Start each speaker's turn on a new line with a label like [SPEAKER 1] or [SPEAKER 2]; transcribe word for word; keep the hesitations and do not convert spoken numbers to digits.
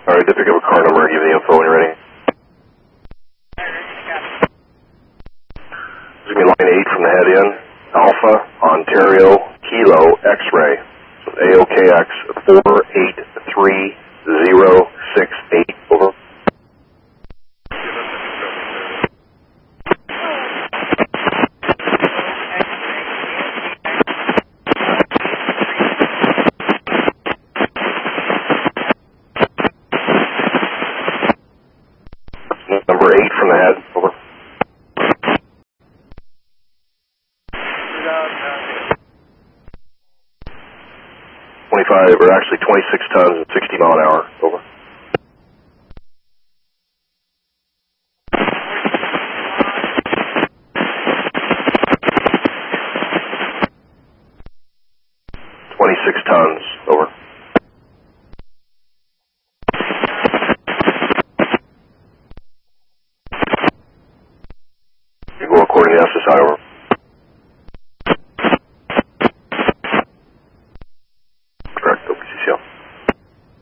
[SPEAKER 1] All right, to pick up a car number, give me the info when you're ready. This is going to be line eight from the head in, Alpha, Ontario, Kilo, X-ray, A O K X four eight three zero six eight, over. Number eight from the head, over. twenty-five, or actually twenty-six tons and sixty mile an hour, over. twenty-six tons, over. You go according to S S I, over.